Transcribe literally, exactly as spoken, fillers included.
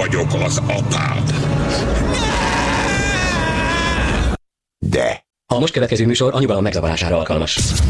vagyok az apád. De... A most következő műsor a nyugalom megzavarására alkalmas.